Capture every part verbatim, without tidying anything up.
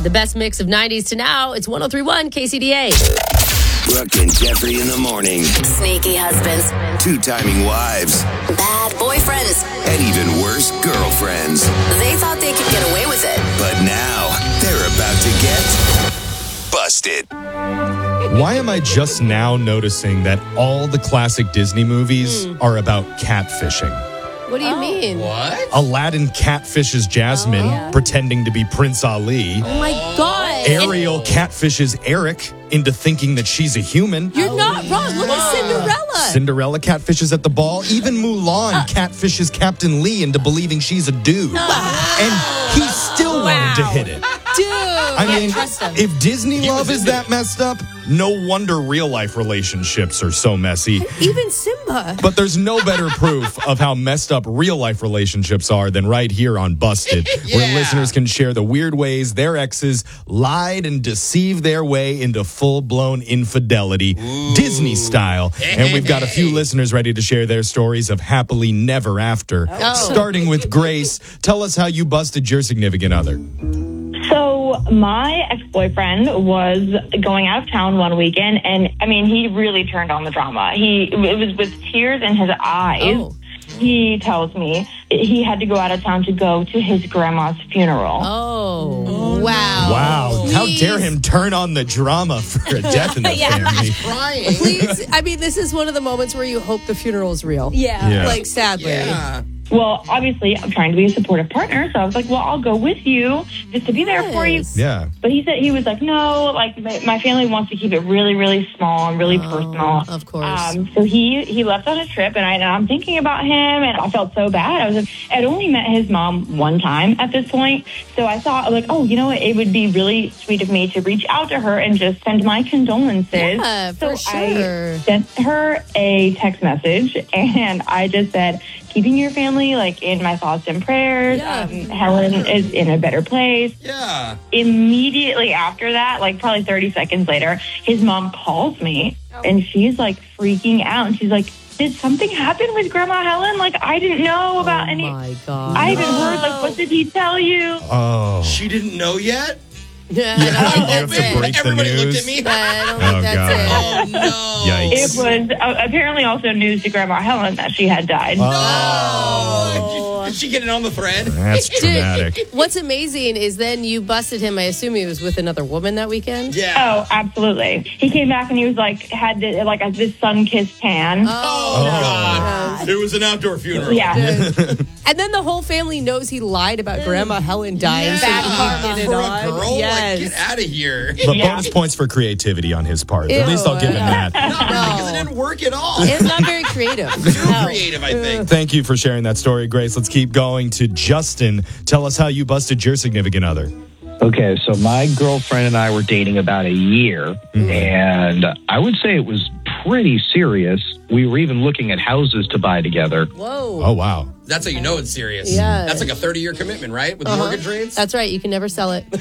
The best mix of nineties to now. It's one oh three point one K C D A. Brooke and Jeffrey in the morning. Sneaky husbands. Two-timing wives. Bad boyfriends. And even worse, girlfriends. They thought they could get away with it. But now, they're about to get busted. Why am I just now noticing that all the classic Disney movies Mm. are about catfishing? What do you mean? What? Aladdin catfishes Jasmine, Oh, yeah. pretending to be Prince Ali. Oh my God. Ariel catfishes Eric into thinking that she's a human. You're not wrong. Look at Cinderella. Cinderella catfishes at the ball. Even Mulan catfishes Captain Lee into believing she's a dude. And he still wanted to hit it. Dude. I can't mean, trust him. if Disney He love was is into that messed up, no wonder real life relationships are so messy. Even Simba. But there's no better proof of how messed up real life relationships are than right here on Busted, where Yeah. listeners can share the weird ways their exes lied and deceived their way into full blown infidelity, Disney style. And we've got a few listeners ready to share their stories of happily never after. Oh. Starting with Grace, tell us how you busted your significant other. So my ex-boyfriend was going out of town one weekend, and I mean, he really turned on the drama. He it was with tears in his eyes. Oh. He tells me he had to go out of town to go to his grandma's funeral. Oh. Wow. Wow. How Please. dare him turn on the drama for a death in the family. Crying. Please. I mean, this is one of the moments where you hope the funeral is real. Yeah. Yeah. Like, sadly. Yeah. Well, obviously, I'm trying to be a supportive partner, so I was like, well, I'll go with you just to be there for you. Yes. Yeah. But he said, he was like, no, like my, my family wants to keep it really, really small and really personal. Of course. Um, so he, he left on a trip, and, I, and I'm thinking about him, and I felt so bad. I was like, I'd only met his mom one time at this point, so I thought, like, oh, you know what? It would be really sweet of me to reach out to her and just send my condolences. Yeah, for so sure. I sent her a text message, and I just said, keeping your family like in my thoughts and prayers. Yeah. Um, Helen is in a better place. Yeah. Immediately after that, like probably thirty seconds later, his mom calls me and she's like freaking out. And she's like, did something happen with Grandma Helen? Like, I didn't know about oh any. my God. I haven't heard, like, what did he tell you? Oh. She didn't know yet? Yeah, Yeah, I don't you think have that's to it. break the Everybody news. looked at me. I don't think Oh, that's God. it. Oh, no. Yikes. It was uh, apparently also news to Grandma Helen that she had died. Oh. Did she get it on the thread? That's traumatic. Dude, what's amazing is then you busted him. I assume he was with another woman that weekend. Yeah. Oh, absolutely. He came back and he was like, had the, like a, this sun-kissed tan. Oh, God. It was an outdoor funeral. Yeah. And then the whole family knows he lied about Grandma Helen dying. Yeah. So he Bad did it For a on. girl, Yes. like, get out of here. But Yeah. bonus points for creativity on his part. Ew. At least I'll give him that. No, because it didn't work at all. It's not very creative. Too No. creative, I think. Thank you for sharing that story, Grace. Let's keep going to Justin. Tell us how you busted your significant other. Okay, so my girlfriend and I were dating about a year, and I would say it was pretty serious. We were even looking at houses to buy together. Whoa. Oh, wow. That's how you know it's serious. Yeah. That's like a thirty-year commitment, right? With mortgage rates? That's right. You can never sell it.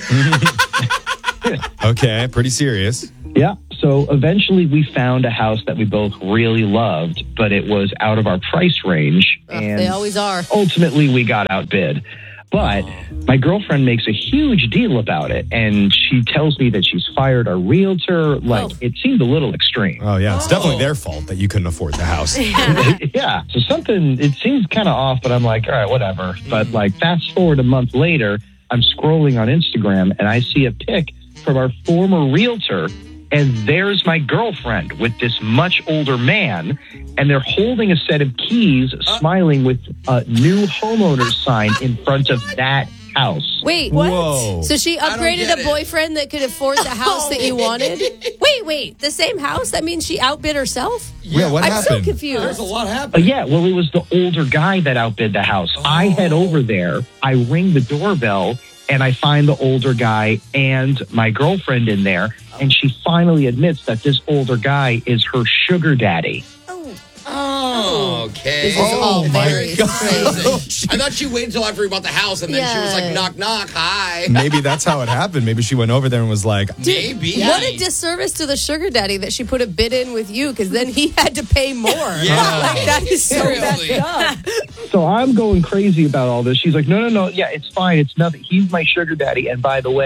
Okay, pretty serious. Yeah, so eventually we found a house that we both really loved, but it was out of our price range. Ugh, and they always are. ultimately we got outbid. But my girlfriend makes a huge deal about it, and she tells me that she's fired our realtor. Like, Oh. it seemed a little extreme. Oh, yeah. It's Oh. definitely their fault that you couldn't afford the house. Yeah, so something, it seems kind of off, but I'm like, all right, whatever. But like, fast forward a month later, I'm scrolling on Instagram and I see a pic from our former realtor, and there's my girlfriend with this much older man, and they're holding a set of keys, smiling with a new homeowner's sign in front of that house. Wait, Whoa. So she I don't upgraded get a it. boyfriend that could afford the house that you wanted? Wait, wait. The same house? That means she outbid herself? Yeah, what I'm so happened? confused. There's a lot Uh, happening. yeah, well, it was the older guy that outbid the house. I head over there, I ring the doorbell, and I find the older guy and my girlfriend in there, and she finally admits that this older guy is her sugar daddy. Oh, okay. This is all Oh, my very God. strange. I thought she waited until after we bought the house, and then she was Yeah. like, knock, knock, hi. Maybe that's how it happened. Maybe she went over there and was like, Maybe. What a disservice to the sugar daddy that she put a bid in with you, because then he had to pay more. Yeah. Like, that is so Seriously. messed up. So I'm going crazy about all this. She's like, no, no, no. Yeah, it's fine. It's nothing. He's my sugar daddy. And by the way,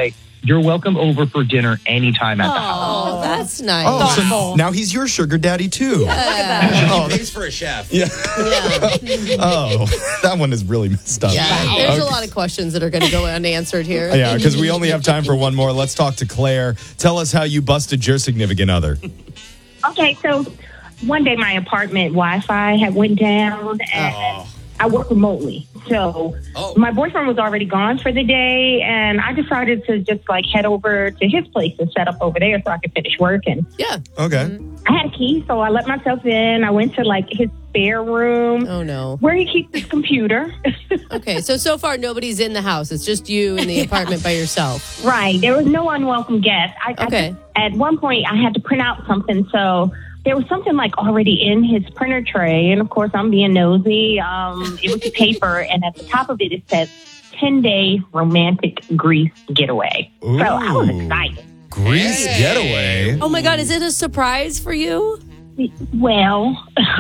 you're welcome over for dinner anytime at the house. Oh, that's nice. Oh, so now he's your sugar daddy too. Oh, he pays for a chef. Yeah. Yeah. Oh, that one is really messed up. Yeah, there's Okay. a lot of questions that are going to go unanswered here. Yeah, because we only have time for one more. Let's talk to Claire. Tell us how you busted your significant other. Okay, so one day my apartment Wi-Fi had went down, and Oh. I work remotely. So Oh. my boyfriend was already gone for the day, and I decided to just like head over to his place and set up over there so I could finish working. Yeah. Okay. I had a key, so I let myself in. I went to like his spare room Oh, no. where he keeps his computer. Okay, so so far nobody's in the house. It's just you in the apartment by yourself. Right. There was no unwelcome guest. I, I Okay. just- at one point, I had to print out something, so there was something like already in his printer tray, and of course, I'm being nosy. Um, it was a paper, and at the top of it, it said ten-day romantic Greece getaway. So I was Ooh. excited. Grease Hey. getaway. Oh my God, is it a surprise for you? Well,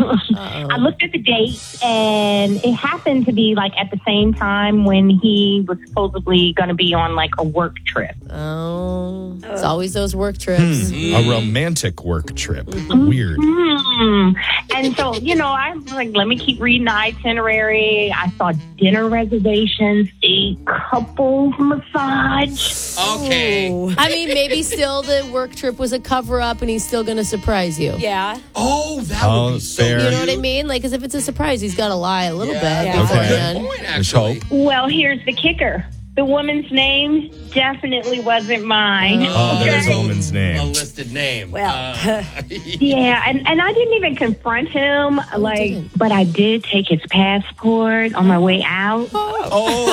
I looked at the date, and it happened to be like at the same time when he was supposedly going to be on like a work trip. Oh, it's always those work trips. A romantic work trip. Weird. Hmm. And so, you know, I was like, let me keep reading the itinerary. I saw dinner reservations, a couples massage. Okay. I mean, maybe still the work trip was a cover up and he's still going to surprise you. Yeah. Oh, that Oh, would be so fair. You know what I cute. mean? Like, because if it's a surprise, he's got to lie a little Yeah. bit Yeah. beforehand. Good point, There's actually. hope. Well, here's the kicker. The woman's name definitely wasn't mine. Oh, there's Okay? woman's A name. listed name. Well, Uh, Yeah, and, and I didn't even confront him, like, didn't. but I did take his passport on my way out. Oh,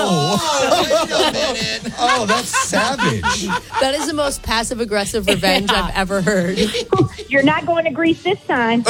oh, wait a minute. oh, that's savage. That is the most passive aggressive revenge I've ever heard. You're not going to Greece this time.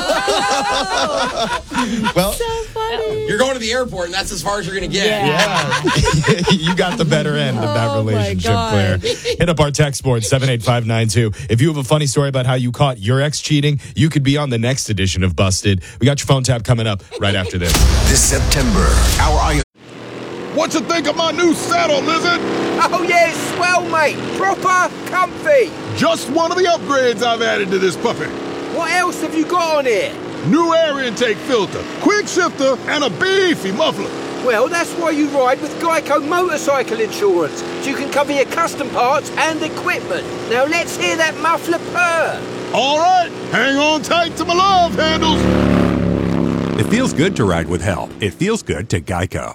Well, You're going to the airport, and that's as far as you're going to get. yeah. You got the better end of that Oh, my relationship, God. Claire. Hit up our text board, seven eight five nine two. If you have a funny story about how you caught your ex cheating, you could be on the next edition of Busted. We got your phone tap coming up right after this. This September, our I- What you think of my new saddle, Lizard? Oh yeah, it's swell, mate. Proper comfy. Just one of the upgrades I've added to this puppy. What else have you got on it? New air intake filter, quick shifter, and a beefy muffler. Well, that's why you ride with Geico Motorcycle Insurance, so you can cover your custom parts and equipment. Now let's hear that muffler purr. All right, hang on tight to my love handles. It feels good to ride with help. It feels good to Geico.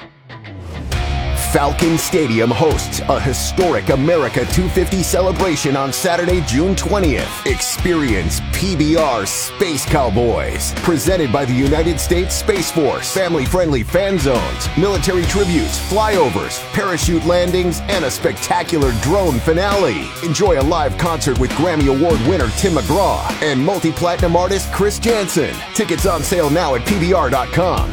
Falcon Stadium hosts a historic America two fifty celebration on Saturday, June twentieth. Experience P B R Space Cowboys, presented by the United States Space Force. Family-friendly fan zones, military tributes, flyovers, parachute landings, and a spectacular drone finale. Enjoy a live concert with Grammy Award winner Tim McGraw and multi-platinum artist Chris Jansen. Tickets on sale now at P B R dot com.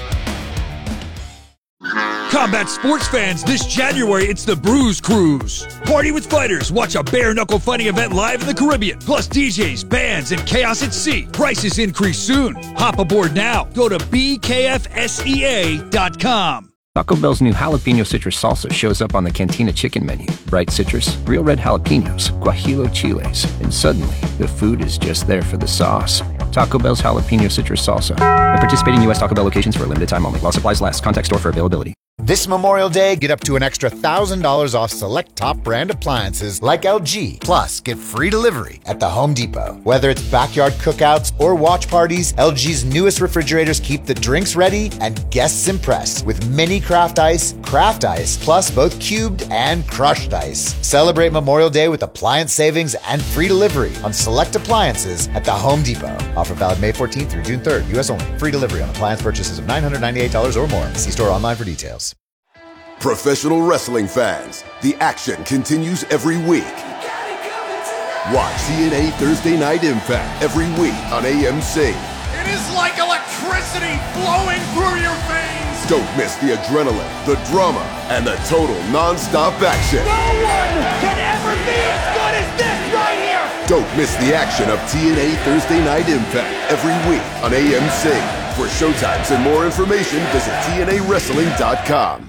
Combat sports fans, this January it's the Bruise Cruise. Party with fighters, watch a bare-knuckle fighting event live in the Caribbean. Plus D Js, bands, and chaos at sea. Prices increase soon. Hop aboard now. Go to B K F S E A dot com. Taco Bell's new jalapeno citrus salsa shows up on the Cantina chicken menu. Bright citrus, real red jalapenos, guajillo chiles, and suddenly the food is just there for the sauce. Taco Bell's jalapeno citrus salsa. At participating U S Taco Bell locations for a limited time only. While supplies last. Contact store for availability. This Memorial Day, get up to an extra one thousand dollars off select top brand appliances like L G. Plus, get free delivery at the Home Depot. Whether it's backyard cookouts or watch parties, L G's newest refrigerators keep the drinks ready and guests impressed with mini craft ice, craft ice, plus both cubed and crushed ice. Celebrate Memorial Day with appliance savings and free delivery on select appliances at the Home Depot. Offer valid May fourteenth through June third, U S only. Free delivery on appliance purchases of nine hundred ninety-eight dollars or more. See store online for details. Professional wrestling fans, the action continues every week. Watch T N A Thursday Night Impact every week on A M C. It is like electricity flowing through your veins. Don't miss the adrenaline, the drama, and the total non-stop action. No one can ever be as good as this right here. Don't miss the action of T N A Thursday Night Impact every week on A M C. For showtimes and more information, visit T N A wrestling dot com.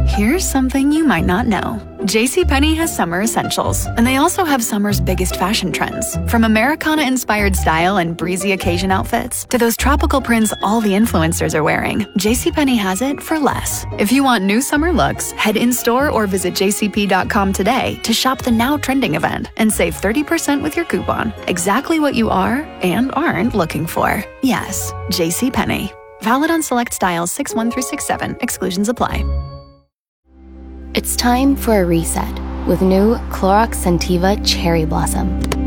Here's something you might not know. JCPenney has summer essentials, and they also have summer's biggest fashion trends. From Americana-inspired style and breezy occasion outfits to those tropical prints all the influencers are wearing, JCPenney has it for less. If you want new summer looks, head in-store or visit j c p dot com today to shop the now trending event and save thirty percent with your coupon. Exactly what you are and aren't looking for. Yes, JCPenney. Valid on select styles six one through six seven. Exclusions apply. It's time for a reset with new Clorox Scentiva Cherry Blossom.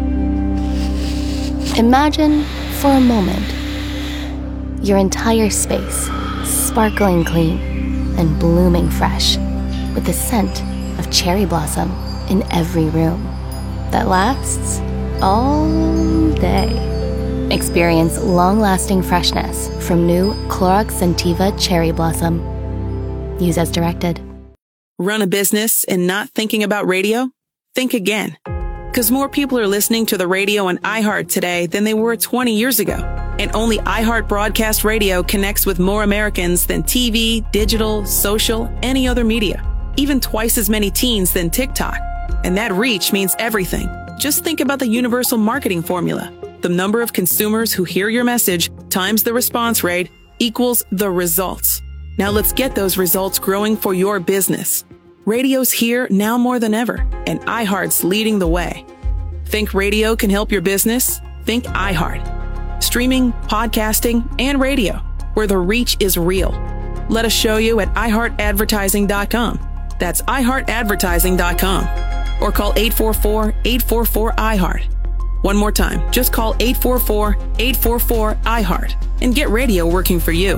Imagine, for a moment, your entire space sparkling clean and blooming fresh with the scent of cherry blossom in every room that lasts all day. Experience long-lasting freshness from new Clorox Scentiva Cherry Blossom. Use as directed. Run a business and not thinking about radio? Think again. Because more people are listening to the radio on iHeart today than they were twenty years ago. And only iHeart Broadcast Radio connects with more Americans than T V, digital, social, any other media. Even twice as many teens than TikTok. And that reach means everything. Just think about the universal marketing formula. The number of consumers who hear your message times the response rate equals the results. Now let's get those results growing for your business. Radio's here now more than ever, and iHeart's leading the way. Think radio can help your business? Think iHeart. Streaming, podcasting, and radio, where the reach is real. Let us show you at i heart advertising dot com. That's i heart advertising dot com. Or call eight four four, eight four four, I heart. One more time, just call eight four four, eight four four, I heart and get radio working for you.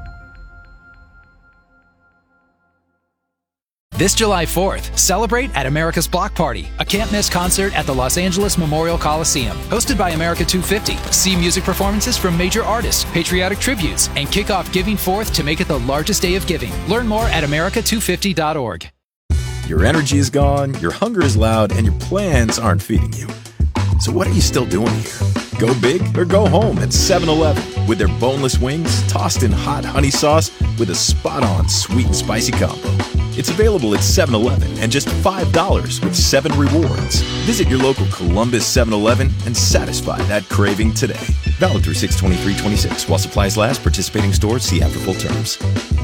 This July fourth, celebrate at America's Block Party, a can't-miss concert at the Los Angeles Memorial Coliseum. Hosted by America two fifty. See music performances from major artists, patriotic tributes, and kick off Giving Fourth to make it the largest day of giving. Learn more at america two fifty dot org. Your energy is gone, your hunger is loud, and your plans aren't feeding you. So what are you still doing here? Go big or go home at seven eleven with their boneless wings tossed in hot honey sauce with a spot-on sweet and spicy combo. It's available at seven eleven and just five dollars with seven rewards. Visit your local Columbus seven eleven and satisfy that craving today. Valid through six twenty-three twenty-six. While supplies last, participating stores see after full terms.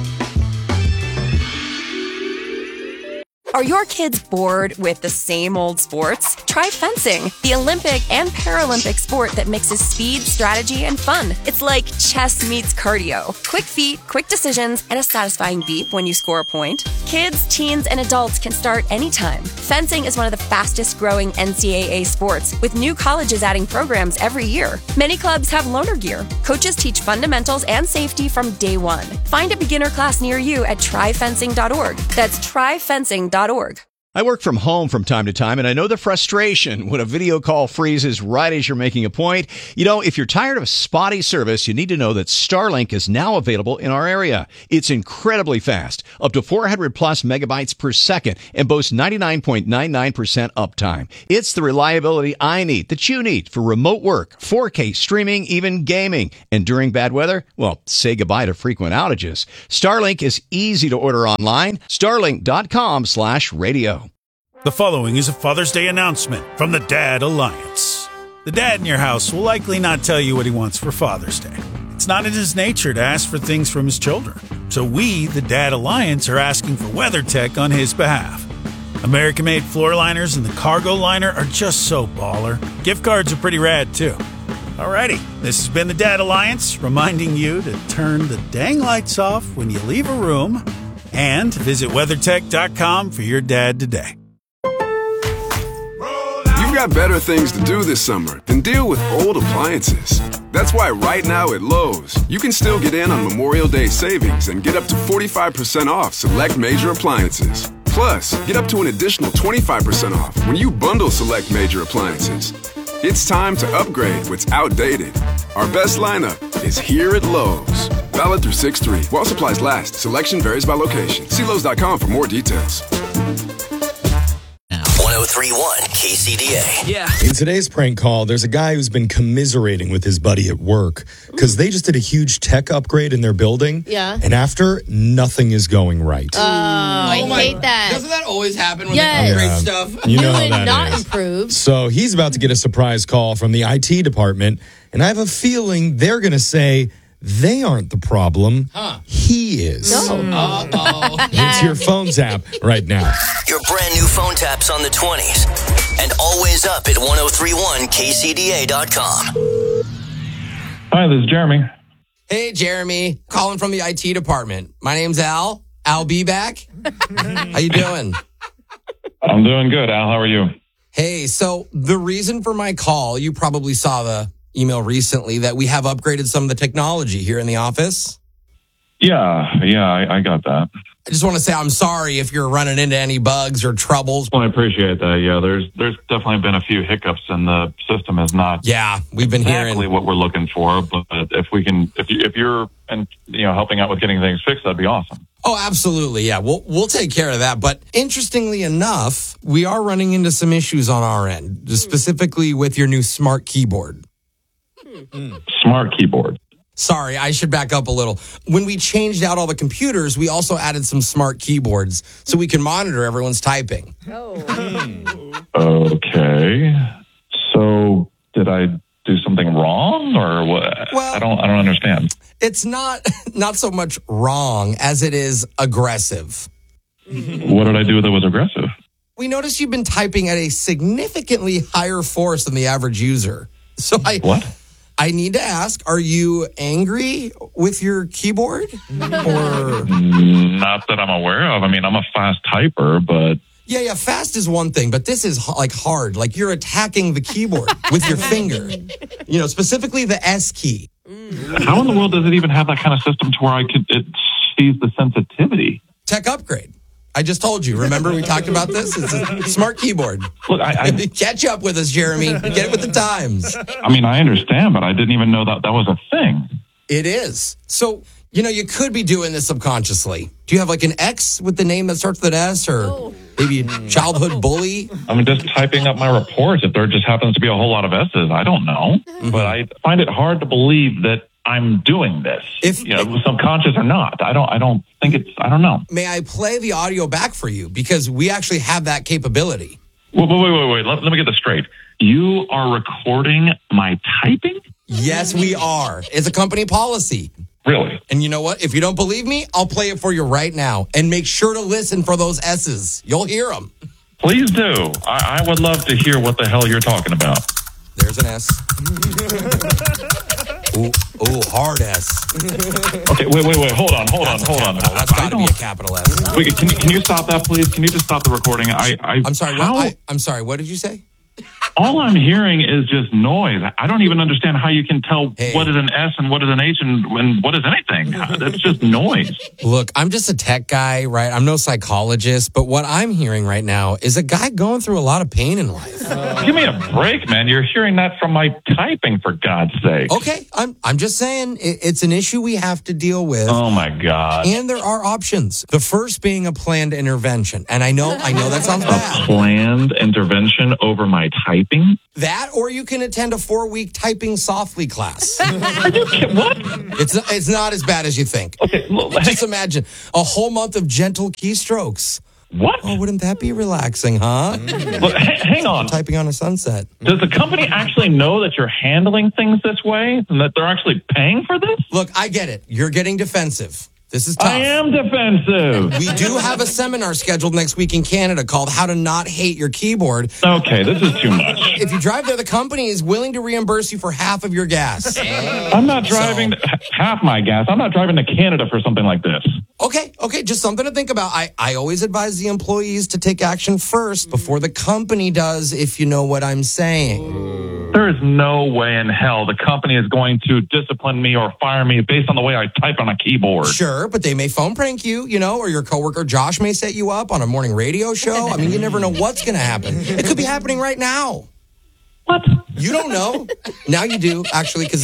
Are your kids bored with the same old sports? Try fencing, the Olympic and Paralympic sport that mixes speed, strategy, and fun. It's like chess meets cardio. Quick feet, quick decisions, and a satisfying beep when you score a point. Kids, teens, and adults can start anytime. Fencing is one of the fastest growing N C double A sports, with new colleges adding programs every year. Many clubs have loaner gear. Coaches teach fundamentals and safety from day one. Find a beginner class near you at try fencing dot org. That's try fencing dot org. I work from home from time to time, and I know the frustration when a video call freezes right as you're making a point. You know, if you're tired of spotty service, you need to know that Starlink is now available in our area. It's incredibly fast, up to four hundred plus megabytes per second, and boasts ninety-nine point nine nine percent uptime. It's the reliability I need, that you need, for remote work, four K streaming, even gaming. And during bad weather, well, say goodbye to frequent outages. Starlink is easy to order online. starlink dot com slash radio. The following is a Father's Day announcement from the Dad Alliance. The dad in your house will likely not tell you what he wants for Father's Day. It's not in his nature to ask for things from his children. So we, the Dad Alliance, are asking for WeatherTech on his behalf. American-made floor liners and the cargo liner are just so baller. Gift cards are pretty rad, too. Alrighty, this has been the Dad Alliance, reminding you to turn the dang lights off when you leave a room and visit weathertech dot com for your dad today. You've got better things to do this summer than deal with old appliances. That's why right now at Lowe's, you can still get in on Memorial Day savings and get up to forty-five percent off select major appliances. Plus, get up to an additional twenty-five percent off when you bundle select major appliances. It's time to upgrade what's outdated. Our best lineup is here at Lowe's. Valid through six three. While supplies last, selection varies by location. See Lowe's dot com for more details. one oh three point one K C D A. Yeah. In today's prank call, there's a guy who's been commiserating with his buddy at work because they just did a huge tech upgrade in their building. Yeah. And after, nothing is going right. Oh, I my- hate that. Doesn't that always happen when Yes. they upgrade Yeah. stuff? You know New how and that not is. improved. So he's about to get a surprise call from the I T department, and I have a feeling they're going to say they aren't the problem. Huh. He is. No. Uh-oh. It's your phone tap right now. Your brand new phone taps on the twenties. And always up at ten thirty-one K C D A dot com. Hi, this is Jeremy. Hey, Jeremy. Calling from the I T department. My name's Al. Al be back. How you doing? I'm doing good, Al. How are you? Hey, so the reason for my call, you probably saw the email recently that we have upgraded some of the technology here in the office. Yeah, yeah, I, I got that. I just want to say I'm sorry if you're running into any bugs or troubles. Well, I appreciate that. Yeah, there's there's definitely been a few hiccups, and the system is not. Yeah, we've been exactly hearing what we're looking for. But if we can, if you if you're and you know helping out with getting things fixed, that'd be awesome. Oh, absolutely. Yeah, we'll we'll take care of that. But interestingly enough, we are running into some issues on our end, specifically with your new smart keyboard. Smart keyboard. Sorry, I should back up a little. When we changed out all the computers, we also added some smart keyboards so we can monitor everyone's typing. Okay. So did I do something wrong, or what? Well- I don't I don't understand. It's not not so much wrong as it is aggressive. What did I do that was aggressive? We noticed you've been typing at a significantly higher force than the average user. So I What? I need to ask, are you angry with your keyboard? Or Not that I'm aware of. I mean, I'm a fast typer, but yeah, yeah, fast is one thing, but this is h- like hard. Like you're attacking the keyboard with your finger. You know, specifically the S key. how in the world does it even have that kind of system to where I could it sees the sensitivity? Tech upgrade. I just told you. Remember we talked about this? It's a smart keyboard. Look, I, I Catch up with us, Jeremy. Get it with the times. I mean, I understand, but I didn't even know that that was a thing. It is. So, you know, you could be doing this subconsciously. Do you have like an X with the name that starts with an S, or maybe a childhood bully? I'm just typing up my reports. If there just happens to be a whole lot of S's, I don't know. But I find it hard to believe that I'm doing this. If you know, subconscious or not, I don't. I don't think it's. I don't know. May I play the audio back for you? Because we actually have that capability. Wait, wait, wait, wait. wait. Let, let me get this straight. You are recording my typing? Yes, we are. It's a company policy. Really? And you know what? If you don't believe me, I'll play it for you right now. And make sure to listen for those S's. You'll hear them. Please do. I, I would love to hear what the hell you're talking about. There's an S. Ooh, ooh, hard S. Okay, wait, wait, wait. Hold on, hold on, hold on. That's got to be a capital S. Wait, can you can you stop that, please? Can you just stop the recording? I, I I'm sorry. How, What, I, I'm sorry. What did you say? all I'm hearing is just noise. I don't even understand how you can tell Hey. what is an S and what is an H and, and what is anything. That's just noise. Look, I'm just a tech guy, right? I'm no psychologist, but what I'm hearing right now is a guy going through a lot of pain in life. Give me a break, man. You're hearing that from my typing, for God's sake. Okay, I'm I'm just saying it, it's an issue we have to deal with. Oh my God. And there are options. The first being a planned intervention. And I know I know that sounds bad. Planned intervention over my typing? That, or you can attend a four-week typing softly class. Are you kidding? What? It's it's not as bad as you think. Okay, look, Just imagine a whole month of gentle keystrokes. What? Oh, wouldn't that be relaxing, huh? Look, h- hang on. Typing on a sunset. Does the company actually know that you're handling things this way and that they're actually paying for this? Look, I get it. You're getting defensive. This is tough. I am defensive. We do have a seminar scheduled next week in Canada called How to Not Hate Your Keyboard. Okay, this is too much. If you drive there, the company is willing to reimburse you for half of your gas. I'm not driving So- h- half my gas. I'm not driving to Canada for something like this. Okay, okay, just something to think about. I, I always advise the employees to take action first before the company does, if you know what I'm saying. There is no way in hell the company is going to discipline me or fire me based on the way I type on a keyboard. Sure, but they may phone prank you, you know, or your coworker Josh may set you up on a morning radio show. I mean, you never know what's going to happen. It could be happening right now. What? You don't know. Now you do, actually, because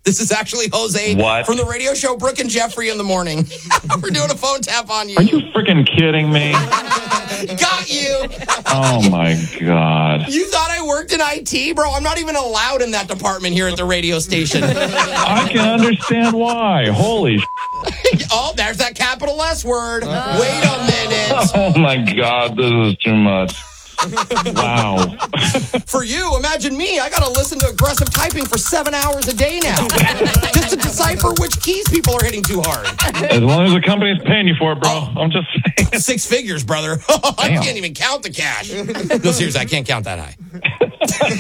This is actually Jose What? from the radio show Brooke and Jeffrey in the morning. We're doing a phone tap on you. Are you freaking kidding me? Got you. Oh, my God. You thought I worked in I T? Bro, I'm not even allowed in that department here at the radio station. I can understand why. Holy sh**. Oh, there's that capital S word. Uh. Wait a minute. Oh, my God. This is too much. Wow. For you, imagine me. I got to listen to aggressive typing for seven hours a day now just to decipher which keys people are hitting too hard. As long as the company's paying you for it, bro. Oh, I'm just saying. Six figures, brother. I can't even count the cash. No, seriously, I can't count that high.